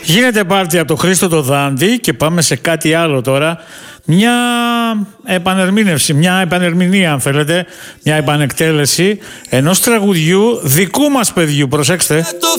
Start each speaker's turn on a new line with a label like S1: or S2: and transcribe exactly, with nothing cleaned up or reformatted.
S1: Γίνεται πάρτι από το Χρήστο το Δάντη και πάμε σε κάτι άλλο τώρα. Μια επανερμήνευση, μια επανερμηνία αν θέλετε, μια επανεκτέλεση ενός τραγουδιού δικού μας παιδιού, προσέξτε.